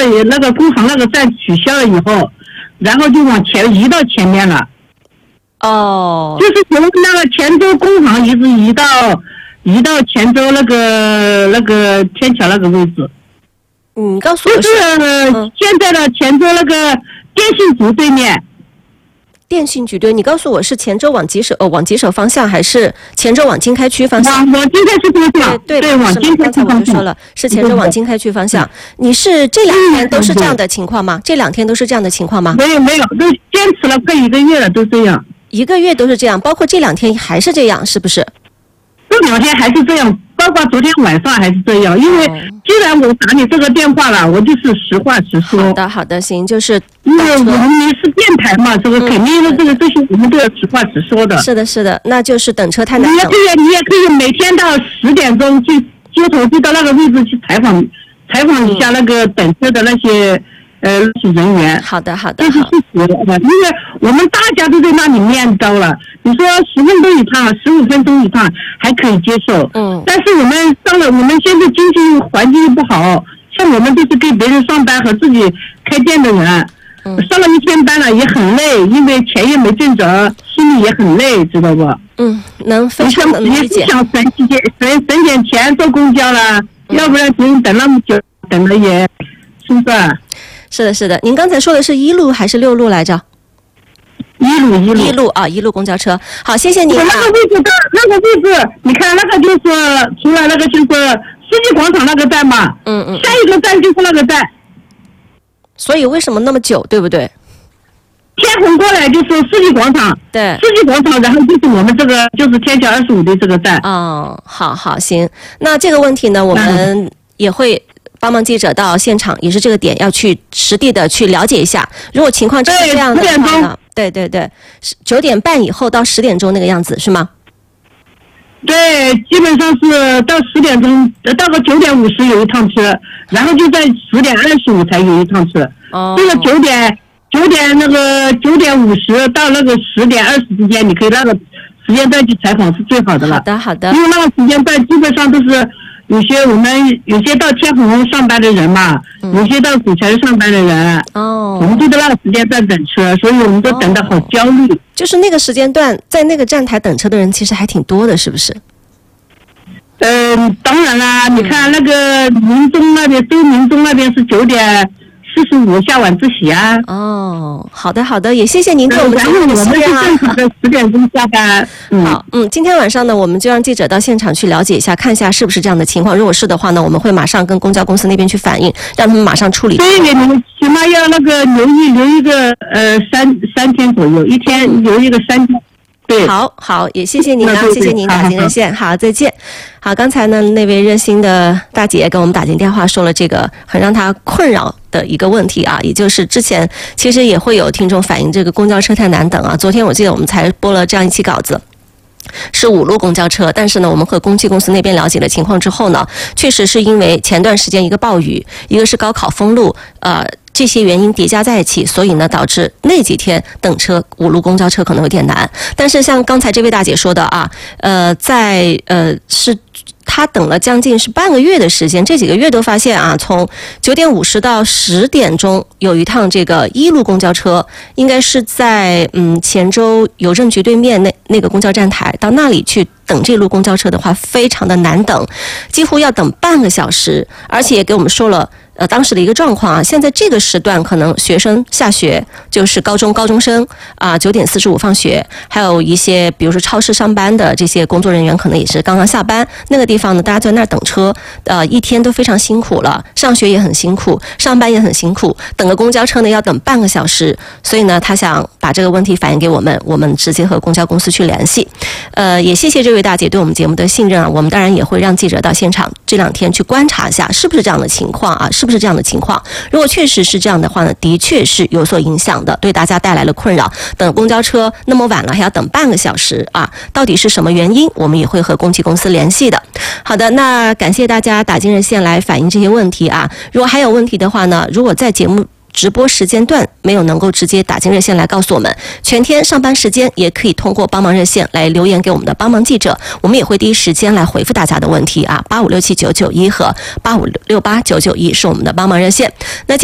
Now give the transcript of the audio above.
那个工行那个站取消了以后，然后就往前移到前面了。 哦， 就是从那个泉州工行一直移到泉州那个天桥那个位置。 你告诉我就是现在的泉州那个电信局对面。 电信局对，你告诉我是泉州往吉首方向，还是泉州往经开区方向？ 往经开区方向。对，往经开区方向。 刚才我就说了，是泉州往经开区方向。你是这2天都是这样的情况吗？这2天都是这样的情况吗？ 没有，都坚持了快1个月了，都这样。 1个月都是这样，包括这2天还是这样，是不是？ 这2天还是这样，包括昨天晚上还是这样。因为既然我打你这个电话了，我就是实话实说。 好的，行，就是因为我们是电台嘛，这个肯定的，这些我们都要实话实说的。 是的，那就是等车太难等。 你也可以每天到10点钟去街头去到那个位置去采访一下那个等车的那些人员。 好的， 这是事实。因为我们大家都在那里面招了，你说10分钟一趟，15分钟一趟还可以接受。但是我们现在经济环境又不好，像我们都是给别人上班和自己开店的人，上了1天班了也很累，因为钱也没挣着，心里也很累，知道不？ 能非常能理解。 想省点钱坐公交了，要不然不用等那么久，等了也是不是？ 是的。您刚才说的是1路还是6路来着？1路啊，1路公交车。好，谢谢您。 那个位置，你看那个就是除了那个就是世纪广场那个站嘛，下一个站就是那个站。 所以为什么那么久，对不对？ 天虹过来就是世纪广场， 对， 世纪广场，然后就是我们这个就是天桥25的这个站。 好，行。那这个问题呢，我们也会帮忙记者到现场，也是这个点要去实地的去了解一下。如果情况真是这样的话呢，对，9点半以后到10点钟那个样子是吗？ 对，基本上是到10点钟，到个9点50有一趟车，然后就在10点25才有一趟车。这个9点50到那个10点20之间，你可以那个时间段去采访是最好的了。 好的。 因为那个时间段基本上都是有些到天虹上班的人嘛，有些到古城上班的人。我们就在那个时间段等车，所以我们都等得好焦虑。 就是那个时间段，在那个站台等车的人其实还挺多的，是不是？ 当然啦，你看那个周明中那边是9点45下晚自习啊。 好的，也谢谢您对我们节目的信任啊。 我们是正常的10点钟下班。 好，今天晚上呢，我们就让记者到现场去了解一下，看一下是不是这样的情况。如果是的话呢，我们会马上跟公交公司那边去反映，让他们马上处理。 对，你们起码要那个留一个3天左右，一天留一个3天。对， 好，也谢谢您啊，谢谢您打进热线，好，再见。好，刚才呢那位热心的大姐给我们打进电话，说了这个很让她困扰的一个问题啊，也就是之前其实也会有听众反映这个公交车太难等啊。昨天我记得我们才播了这样一期稿子。是5路公交车，但是呢，我们和公汽公司那边了解了情况之后呢，确实是因为前段时间一个暴雨，一个是高考封路，这些原因叠加在一起，所以呢，导致那几天等车5路公交车可能有点难。但是像刚才这位大姐说的啊，是她等了将近是半个月的时间，这几个月都发现啊，从9点50到10点钟有一趟这个1路公交车，应该是在黔州邮政局对面那个公交站台，到那里去等这路公交车的话，非常的难等，几乎要等半个小时，而且也给我们说了。当时的一个状况啊，现在这个时段可能学生下学，就是高中生啊，9点45放学，还有一些比如说超市上班的这些工作人员，可能也是刚刚下班。那个地方呢，大家在那儿等车，一天都非常辛苦了，上学也很辛苦，上班也很辛苦，等个公交车呢要等半个小时，所以呢，他想把这个问题反映给我们，我们直接和公交公司去联系。也谢谢这位大姐对我们节目的信任啊，我们当然也会让记者到现场这2天去观察一下，是不是这样的情况啊？是不是这样的情况？如果确实是这样的话呢，的确是有所影响的，对大家带来了困扰。等公交车那么晚了，还要等半个小时啊，到底是什么原因？我们也会和公汽公司联系的。好的，那感谢大家打进热线来反映这些问题啊。如果还有问题的话呢，如果在节目直播时间段没有能够直接打进热线来告诉我们，全天上班时间也可以通过帮忙热线来留言给我们的帮忙记者，我们也会第一时间来回复大家的问题啊。85679991和85689991是我们的帮忙热线。那